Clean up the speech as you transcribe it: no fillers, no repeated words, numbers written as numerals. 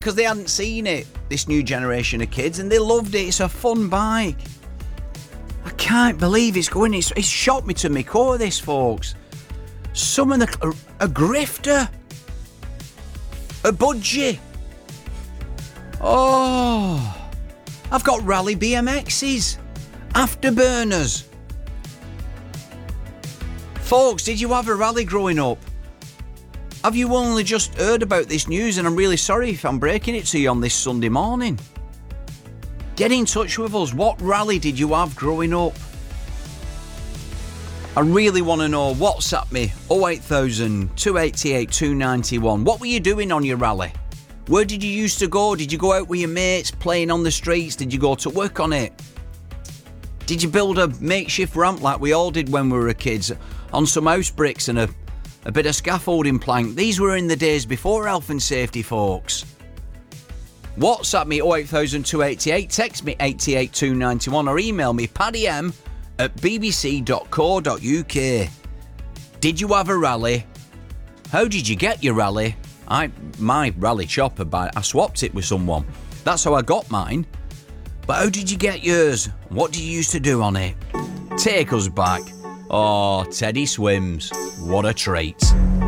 because they hadn't seen it, this new generation of kids, and they loved it. It's a fun bike. I can't believe it's going. It's shocked me to my core, this, folks. Some of the... A grifter. A budgie. Oh. I've got rally BMXs. Afterburners. Folks, did you have a rally growing up? Have you only just heard about this news, and I'm really sorry if I'm breaking it to you on this Sunday morning? Get in touch with us. What rally did you have growing up? I really want to know. WhatsApp me, 08000 288 291. What were you doing on your rally? Where did you used to go? Did you go out with your mates playing on the streets? Did you go to work on it? Did you build a makeshift ramp like we all did when we were kids on some house bricks and a bit of scaffolding plank? These were in the days before health and safety, folks. WhatsApp me 08000 288, text me 88291 or email me paddym@bbc.co.uk. Did you have a rally? How did you get your rally? My rally chopper, I swapped it with someone. That's how I got mine. But how did you get yours? What did you used to do on it? Take us back. Oh, Teddy Swims. What a treat.